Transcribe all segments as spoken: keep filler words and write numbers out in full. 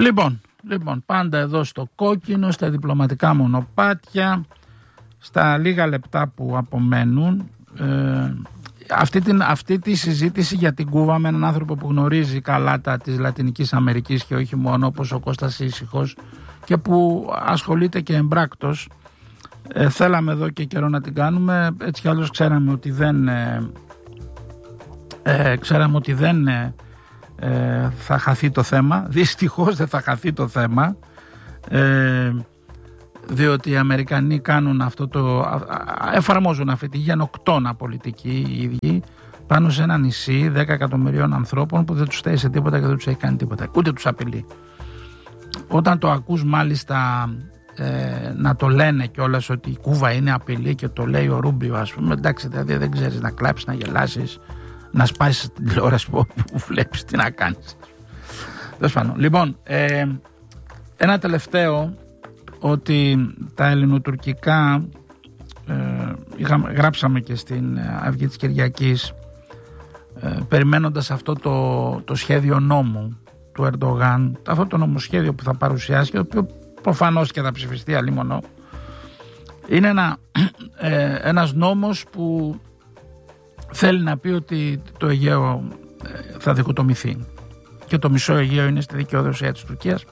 Λοιπόν, λοιπόν, πάντα εδώ στο κόκκινο, στα διπλωματικά μονοπάτια, στα λίγα λεπτά που απομένουν, ε, αυτή, την, αυτή τη συζήτηση για την Κούβα με έναν άνθρωπο που γνωρίζει καλά τα της Λατινικής Αμερικής και όχι μόνο, όπως ο Κώστας Ήσυχος, και που ασχολείται και εμπράκτος, ε, θέλαμε εδώ και καιρό να την κάνουμε. Έτσι κι άλλως ξέραμε ότι δεν ε, ε, ξέραμε ότι δεν ε, ε, θα χαθεί το θέμα. Δυστυχώς δεν θα χαθεί το θέμα, ε, διότι οι Αμερικανοί κάνουν αυτό το, εφαρμόζουν αυτή τη γενοκτώνα πολιτική οι ίδιοι πάνω σε ένα νησί δέκα εκατομμυρίων ανθρώπων που δεν τους στέει σε τίποτα και δεν τους έχει κάνει τίποτα, ούτε τους απειλεί. Όταν το ακούς μάλιστα ε, να το λένε κιόλας ότι η Κούβα είναι απειλή και το λέει ο Ρούμπιο, ας πούμε, εντάξει, δηλαδή δεν ξέρεις να κλάψεις, να γελάσεις, να σπάσεις την τηλεόραση που, που βλέπεις, τι να κάνεις. Λοιπόν, ε, ένα τελευταίο, ότι τα ελληνοτουρκικά, ε, είχαμε, γράψαμε και στην Αυγή της Κυριακής, ε, περιμένοντας αυτό το, το σχέδιο νόμου του Ερντογάν, αυτό το νομοσχέδιο που θα παρουσιάσει και το οποίο προφανώς και θα ψηφιστεί αλίμονο, είναι ένα, ε, ένας νόμος που θέλει να πει ότι το Αιγαίο ε, θα διχοτομηθεί και το μισό Αιγαίο είναι στη δικαιοδοσία της Τουρκίας,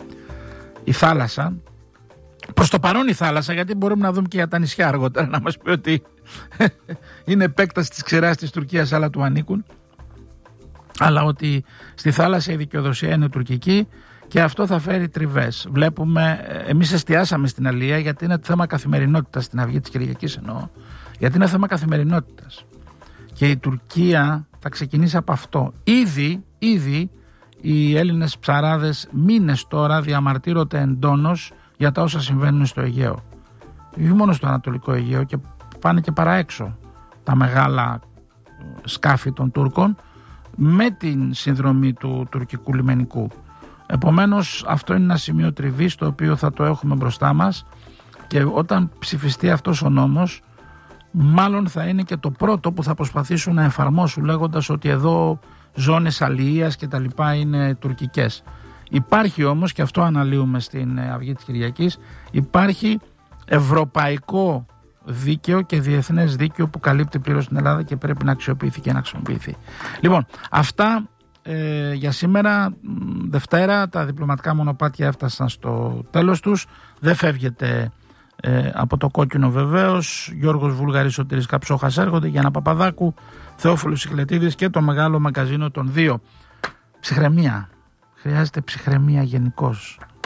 η θάλασσα. Προς το παρόν η θάλασσα, γιατί μπορούμε να δούμε και για τα νησιά αργότερα να μας πει ότι είναι επέκταση της ξεράς της Τουρκίας αλλά του ανήκουν, αλλά ότι στη θάλασσα η δικαιοδοσία είναι τουρκική και αυτό θα φέρει τριβές. Βλέπουμε, εμείς εστιάσαμε στην αλία γιατί είναι θέμα καθημερινότητας, στην Αυγή της Κυριακής εννοώ, γιατί είναι θέμα καθημερινότητας και η Τουρκία θα ξεκινήσει από αυτό. Ήδη, ήδη οι Έλληνες ψαράδες μήνες τώρα διαμαρτύρονται εντόνως για τα όσα συμβαίνουν στο Αιγαίο. Όχι μόνο στο Ανατολικό Αιγαίο, και πάνε και παραέξω τα μεγάλα σκάφη των Τούρκων με την συνδρομή του τουρκικού λιμενικού. Επομένως αυτό είναι ένα σημείο τριβής το οποίο θα το έχουμε μπροστά μας και όταν ψηφιστεί αυτός ο νόμος μάλλον θα είναι και το πρώτο που θα προσπαθήσουν να εφαρμόσουν λέγοντας ότι εδώ ζώνες αλληλείας και τα λοιπά είναι τουρκικές. Υπάρχει όμως, και αυτό αναλύουμε στην Αυγή της Κυριακής, υπάρχει ευρωπαϊκό δίκαιο και διεθνές δίκαιο που καλύπτει πλήρως την Ελλάδα και πρέπει να αξιοποιηθεί και να χρησιμοποιηθεί. Λοιπόν, αυτά ε, για σήμερα. Δευτέρα τα διπλωματικά μονοπάτια έφτασαν στο τέλος τους. Δεν φεύγετε ε, από το κόκκινο βεβαίως. Γιώργος Βούλγαρης, Σωτήρης Καψόχας έρχονται, Γιάννα Παπαδάκου, Θεόφιλος Ιχλετίδης και το μεγάλο μαγκαζίνο των δύο. Ψυχραιμία. Χρειάζεται ψυχραιμία γενικώς.